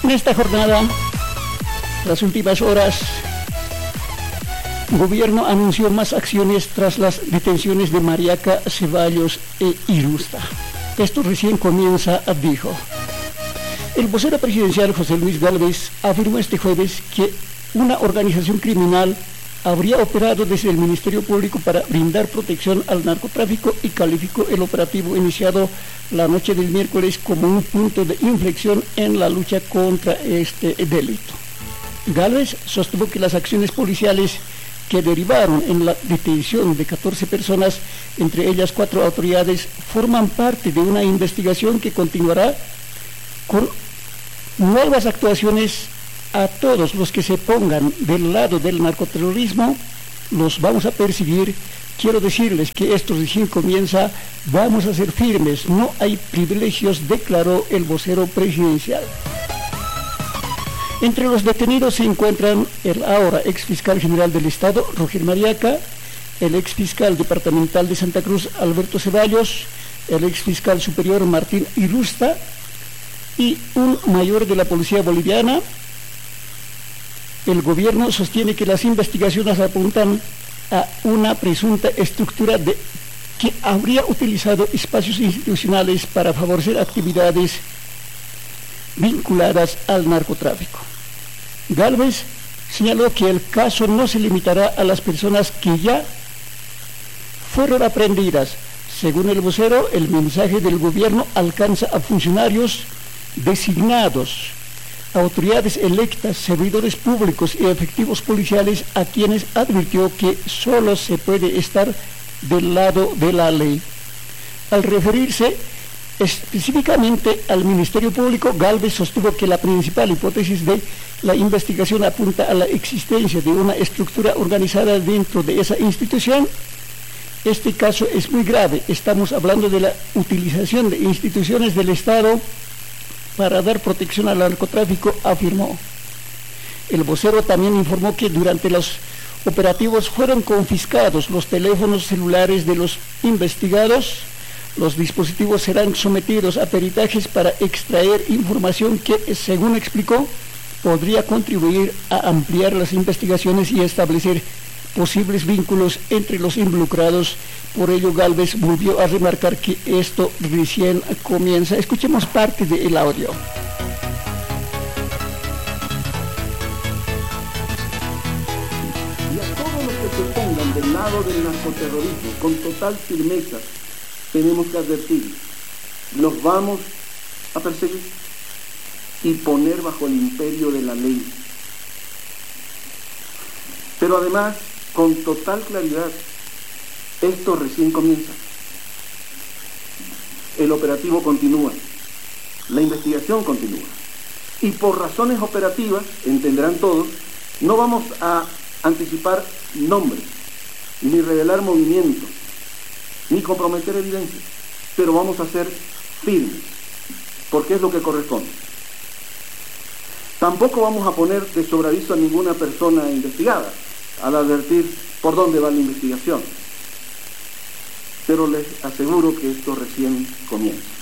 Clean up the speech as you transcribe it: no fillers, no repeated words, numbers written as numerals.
En esta jornada, las últimas horas, el gobierno anunció más acciones tras las detenciones de Mariaca, Ceballos e Irusta. Esto recién comienza, dijo. El vocero presidencial José Luis Gálvez afirmó este jueves que una organización criminal habría operado desde el Ministerio Público para brindar protección al narcotráfico y calificó el operativo iniciado la noche del miércoles como un punto de inflexión en la lucha contra este delito. Gálvez sostuvo que las acciones policiales que derivaron en la detención de 14 personas, entre ellas 4 autoridades, forman parte de una investigación que continuará con nuevas actuaciones. A todos los que se pongan del lado del narcoterrorismo, los vamos a perseguir. Quiero decirles que esto recién comienza, vamos a ser firmes, no hay privilegios, declaró el vocero presidencial. Entre los detenidos se encuentran el ahora exfiscal general del Estado, Roger Mariaca, el exfiscal departamental de Santa Cruz, Alberto Ceballos, el exfiscal superior Martín Irusta y un mayor de la policía boliviana. El gobierno sostiene que las investigaciones apuntan a una presunta estructura que habría utilizado espacios institucionales para favorecer actividades vinculadas al narcotráfico. Gálvez señaló que el caso no se limitará a las personas que ya fueron aprehendidas. Según el vocero, el mensaje del gobierno alcanza a funcionarios designados, autoridades electas, servidores públicos y efectivos policiales, a quienes advirtió que solo se puede estar del lado de la ley. Al referirse específicamente al Ministerio Público, Gálvez sostuvo que la principal hipótesis de la investigación apunta a la existencia de una estructura organizada dentro de esa institución. Este caso es muy grave, estamos hablando de la utilización de instituciones del Estado para dar protección al narcotráfico, afirmó. El vocero también informó que durante los operativos fueron confiscados los teléfonos celulares de los investigados. Los dispositivos serán sometidos a peritajes para extraer información que, según explicó, podría contribuir a ampliar las investigaciones y establecer posibles vínculos entre los involucrados. Por ello, Gálvez volvió a remarcar que esto recién comienza. Escuchemos parte del audio. Y a todos los que se pongan del lado del narcoterrorismo con total firmeza, tenemos que advertir, los vamos a perseguir y poner bajo el imperio de la ley. Pero además, con total claridad, esto recién comienza. El operativo continúa, la investigación continúa. Y por razones operativas, entenderán todos, no vamos a anticipar nombres, ni revelar movimientos, ni comprometer evidencias, pero vamos a ser firmes, porque es lo que corresponde. Tampoco vamos a poner de sobreaviso a ninguna persona investigada, al advertir por dónde va la investigación. Pero les aseguro que esto recién comienza.